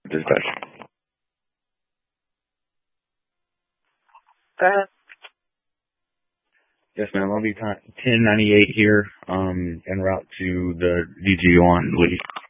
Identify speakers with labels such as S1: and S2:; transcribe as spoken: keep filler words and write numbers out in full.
S1: Dispatch.
S2: Uh,
S1: Yes, ma'am. I'll be ten ninety-eight here, um, en route to the D G O on Lee.